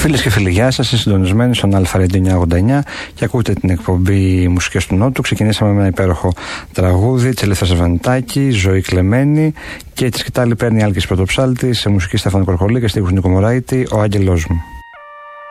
Φίλες και φίλοι, γεια σας. Είστε συντονισμένοι στον Αλφα Radio 989 και ακούτε την εκπομπή Μουσικές του Νότου. Ξεκινήσαμε με ένα υπέροχο τραγούδι της Ελεύθερας Σαββανιτάκη, Ζωή Κλεμμένη, και τη σκητάλη παίρνει Άλκης Πρωτοψάλτης, σε μουσική Στέφανο Κορχολή και στίχους Νίκο Μωράητη, Ο Άγγελός μου.